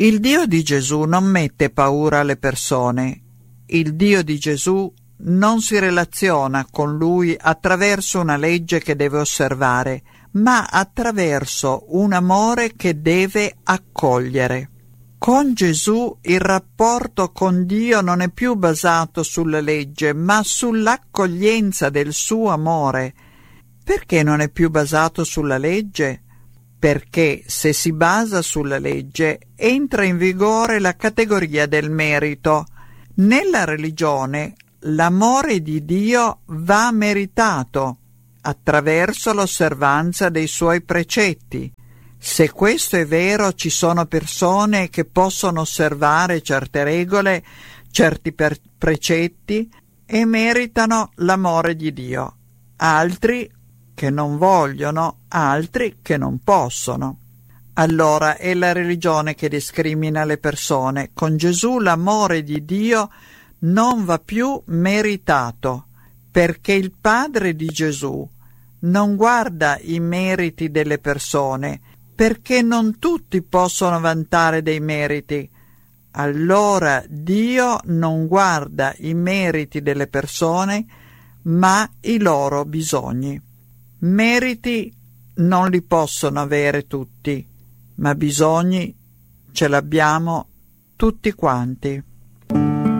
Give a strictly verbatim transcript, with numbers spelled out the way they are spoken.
Il Dio di Gesù non mette paura alle persone. Il Dio di Gesù non si relaziona con lui attraverso una legge che deve osservare, ma attraverso un amore che deve accogliere. Con Gesù il rapporto con Dio non è più basato sulla legge, ma sull'accoglienza del suo amore. Perché non è più basato sulla legge? Perché se si basa sulla legge entra in vigore la categoria del merito. Nella religione l'amore di Dio va meritato attraverso l'osservanza dei suoi precetti. Se questo è vero, ci sono persone che possono osservare certe regole, certi per- precetti e meritano l'amore di Dio. Altri che non vogliono, altri che non possono. Allora è la religione che discrimina le persone. Con Gesù l'amore di Dio non va più meritato, perché il Padre di Gesù non guarda i meriti delle persone, perché non tutti possono vantare dei meriti. Allora Dio non guarda i meriti delle persone, ma i loro bisogni. Meriti non li possono avere tutti, ma bisogni ce l'abbiamo tutti quanti.